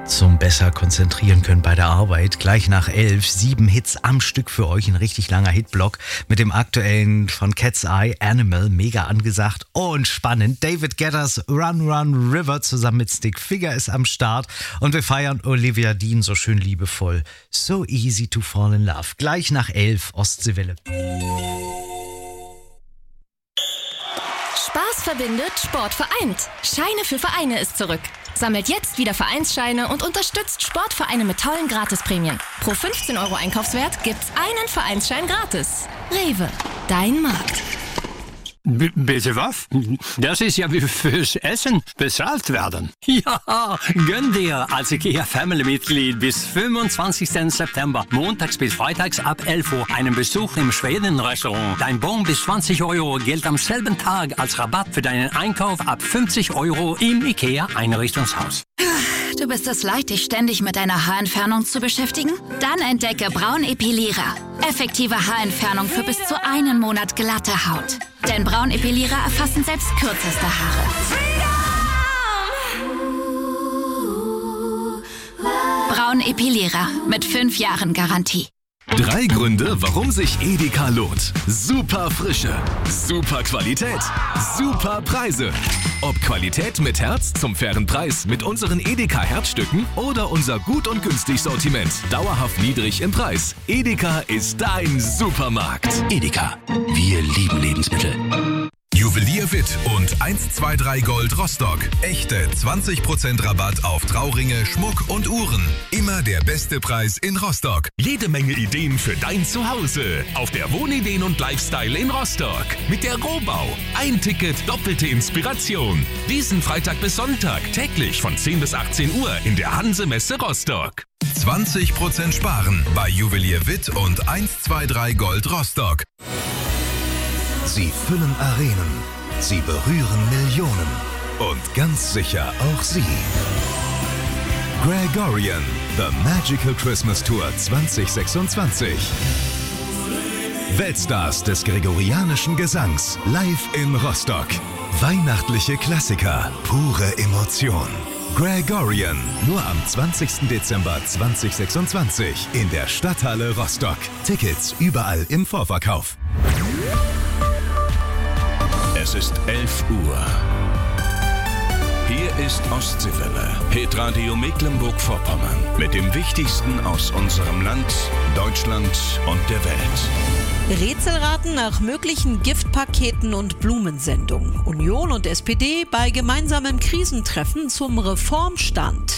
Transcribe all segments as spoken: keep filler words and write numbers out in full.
zum besser konzentrieren können bei der Arbeit. Gleich nach elf, sieben Hits am Stück für euch, ein richtig langer Hitblock mit dem aktuellen von Cat's Eye, Animal, mega angesagt und spannend. David Guetta's Run Run River zusammen mit Stick Figure ist am Start und wir feiern Olivia Dean so schön liebevoll. So easy to fall in love. Gleich nach elf, Ostseewelle. Spaß verbindet, Sport vereint. Scheine für Vereine ist zurück. Sammelt jetzt wieder Vereinsscheine und unterstützt Sportvereine mit tollen Gratisprämien. Pro fünfzehn Euro Einkaufswert gibt's einen Vereinsschein gratis. Rewe, dein Markt. B- bitte was? Das ist ja wie fürs Essen bezahlt werden. Ja, gönn dir als IKEA-Family-Mitglied bis fünfundzwanzigsten September, montags bis freitags ab elf Uhr, einen Besuch im Schweden-Restaurant. Dein Bon bis zwanzig Euro gilt am selben Tag als Rabatt für deinen Einkauf ab fünfzig Euro im IKEA-Einrichtungshaus. Du bist es leid, dich ständig mit deiner Haarentfernung zu beschäftigen? Dann entdecke Braun Epilierer. Effektive Haarentfernung für bis zu einen Monat glatte Haut. Denn Braun Epilierer erfassen selbst kürzeste Haare. Braun Epilierer mit fünf Jahren Garantie. Drei Gründe, warum sich Edeka lohnt. Super Frische, super Qualität, super Preise. Ob Qualität mit Herz zum fairen Preis mit unseren Edeka Herzstücken oder unser gut und günstig Sortiment, dauerhaft niedrig im Preis. Edeka ist dein Supermarkt. Edeka, wir lieben Lebensmittel. Juwelier Witt und eins zwei drei Gold Rostock. Echte zwanzig Prozent Rabatt auf Trauringe, Schmuck und Uhren. Immer der beste Preis in Rostock. Jede Menge Ideen für dein Zuhause. Auf der Wohnideen und Lifestyle in Rostock. Mit der Rohbau. Ein Ticket, doppelte Inspiration. Diesen Freitag bis Sonntag täglich von zehn bis achtzehn Uhr in der Hanse-Messe Rostock. zwanzig Prozent sparen bei Juwelier Witt und eins zwei drei Gold Rostock. Sie füllen Arenen, sie berühren Millionen und ganz sicher auch Sie. Gregorian, The Magical Christmas Tour zwanzig sechsundzwanzig. Weltstars des gregorianischen Gesangs live in Rostock. Weihnachtliche Klassiker, pure Emotion. Gregorian, nur am zwanzigsten Dezember zweitausendsechsundzwanzig in der Stadthalle Rostock. Tickets überall im Vorverkauf. Es ist elf Uhr. Hier ist Ostseewelle, Hitradio Mecklenburg-Vorpommern. Mit dem Wichtigsten aus unserem Land, Deutschland und der Welt. Rätselraten nach möglichen Giftpaketen und Blumensendungen. Union und S P D bei gemeinsamen Krisentreffen zum Reformstand.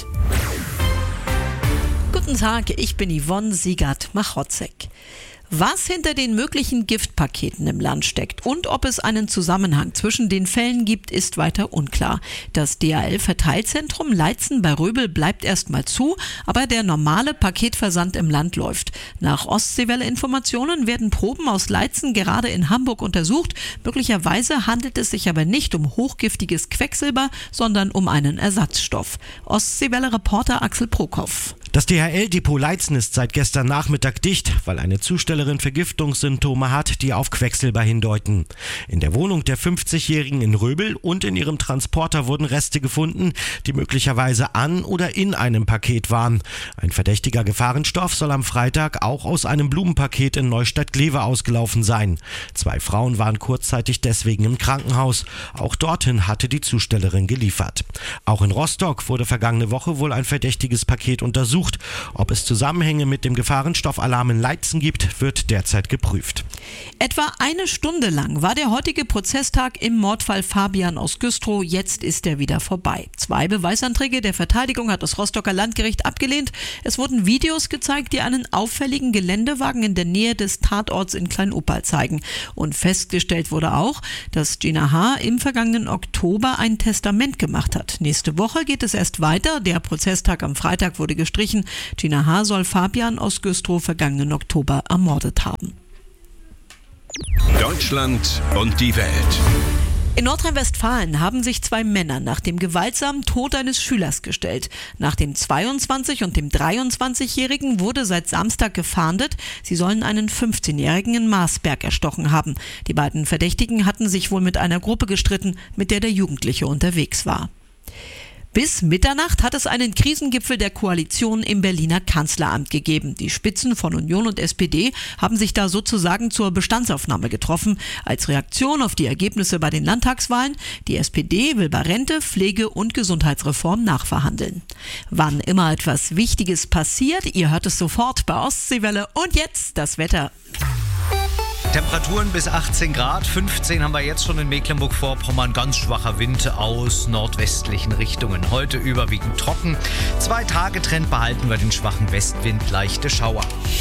Guten Tag, ich bin Yvonne Siegert-Machotzek. Was hinter den möglichen Giftpaketen im Land steckt und ob es einen Zusammenhang zwischen den Fällen gibt, ist weiter unklar. Das D H L-Verteilzentrum Leitzen bei Röbel bleibt erstmal zu, aber der normale Paketversand im Land läuft. Nach Ostseewelle-Informationen werden Proben aus Leitzen gerade in Hamburg untersucht. Möglicherweise handelt es sich aber nicht um hochgiftiges Quecksilber, sondern um einen Ersatzstoff. Ostseewelle-Reporter Axel Prokop. Das D H L-Depot Leitzen ist seit gestern Nachmittag dicht, weil eine Zustellerin Vergiftungssymptome hat, die auf Quecksilber hindeuten. In der Wohnung der fünfzigjährigen in Röbel und in ihrem Transporter wurden Reste gefunden, die möglicherweise an oder in einem Paket waren. Ein verdächtiger Gefahrenstoff soll am Freitag auch aus einem Blumenpaket in Neustadt-Glewe ausgelaufen sein. Zwei Frauen waren kurzzeitig deswegen im Krankenhaus. Auch dorthin hatte die Zustellerin geliefert. Auch in Rostock wurde vergangene Woche wohl ein verdächtiges Paket untersucht. Ob es Zusammenhänge mit dem Gefahrenstoffalarm in Leitzen gibt, wird derzeit geprüft. Etwa eine Stunde lang war der heutige Prozesstag im Mordfall Fabian aus Güstrow. Jetzt ist er wieder vorbei. Zwei Beweisanträge der Verteidigung hat das Rostocker Landgericht abgelehnt. Es wurden Videos gezeigt, die einen auffälligen Geländewagen in der Nähe des Tatorts in Klein-Oppal zeigen. Und festgestellt wurde auch, dass Gina H. im vergangenen Oktober ein Testament gemacht hat. Nächste Woche geht es erst weiter. Der Prozesstag am Freitag wurde gestrichen. Gina H. soll Fabian aus Güstrow vergangenen Oktober ermordet haben. Deutschland und die Welt. In Nordrhein-Westfalen haben sich zwei Männer nach dem gewaltsamen Tod eines Schülers gestellt. Nach dem zweiundzwanzig- und dem dreiundzwanzigjährigen wurde seit Samstag gefahndet. Sie sollen einen fünfzehnjährigen in Marsberg erstochen haben. Die beiden Verdächtigen hatten sich wohl mit einer Gruppe gestritten, mit der der Jugendliche unterwegs war. Bis Mitternacht hat es einen Krisengipfel der Koalition im Berliner Kanzleramt gegeben. Die Spitzen von Union und S P D haben sich da sozusagen zur Bestandsaufnahme getroffen. Als Reaktion auf die Ergebnisse bei den Landtagswahlen. Die S P D will bei Rente, Pflege und Gesundheitsreform nachverhandeln. Wann immer etwas Wichtiges passiert, ihr hört es sofort bei Ostseewelle. Und jetzt das Wetter. Temperaturen bis achtzehn Grad, fünfzehn haben wir jetzt schon in Mecklenburg-Vorpommern. Ganz schwacher Wind aus nordwestlichen Richtungen. Heute überwiegend trocken. Zwei Tage Trend behalten wir den schwachen Westwind, leichte Schauer.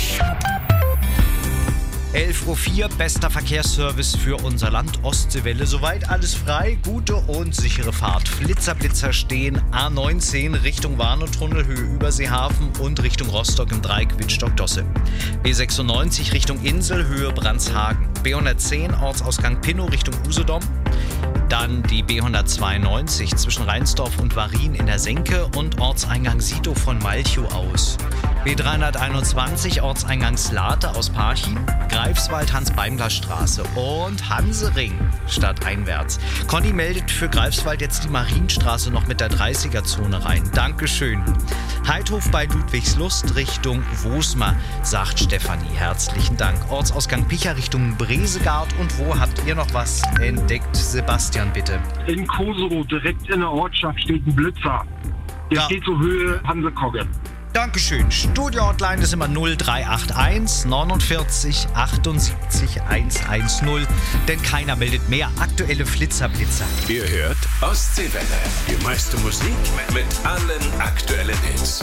elf Uhr vier, bester Verkehrsservice für unser Land, Ostseewelle. Soweit alles frei, gute und sichere Fahrt. Flitzer-Blitzer stehen A neunzehn Richtung Warnow-Tunnel, Höhe Überseehafen und Richtung Rostock im Dreieck Wittstock-Dosse. B sechsundneunzig Richtung Insel, Höhe Brandshagen. B hundertzehn, Ortsausgang Pinnow Richtung Usedom. Dann die B hundertzweiundneunzig zwischen Rheinsdorf und Varin in der Senke und Ortseingang Sito von Malchow aus. B dreihunderteinundzwanzig, Ortseingang Slate aus Parchim, Greifswald Hans-Beimler-Straße und Hansering stadteinwärts. Conny meldet für Greifswald jetzt die Marienstraße noch mit der dreißiger-Zone rein. Dankeschön. Heidhof bei Ludwigslust Richtung Wosmar, sagt Stefanie. Herzlichen Dank. Ortsausgang Picha Richtung Bresegard. Und wo habt ihr noch was entdeckt? Sebastian, bitte. In Kosovo, direkt in der Ortschaft, steht ein Blitzer. Der Ja. steht zur Höhe Hansekogge. Dankeschön. Studio-Hotline ist immer null drei acht eins neunundvierzig achtundsiebzig hundertzehn, denn keiner meldet mehr aktuelle Flitzer-Blitzer. Ihr hört Ostseewelle. Die meiste Musik mit allen aktuellen Hits.